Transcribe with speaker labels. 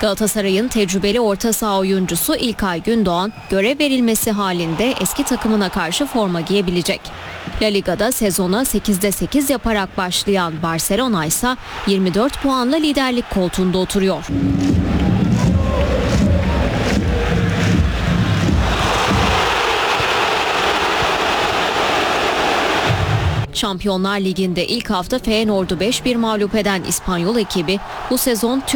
Speaker 1: Galatasaray'ın tecrübeli orta saha oyuncusu İlkay Gündoğan görev verilmesi halinde eski takımına karşı forma giyebilecek. La Liga'da sezona 8'de 8 yaparak başlayan Barcelona ise 24 puanla liderlik koltuğunda oturuyor. Şampiyonlar Ligi'nde ilk hafta Feyenoord'u 5-1 mağlup eden İspanyol ekibi bu sezon